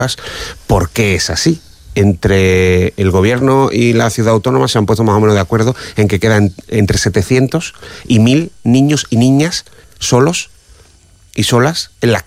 ¿Por qué es así? Entre el gobierno y la ciudad autónoma se han puesto más o menos de acuerdo en que quedan entre 700 y 1.000 niños y niñas solos y solas en las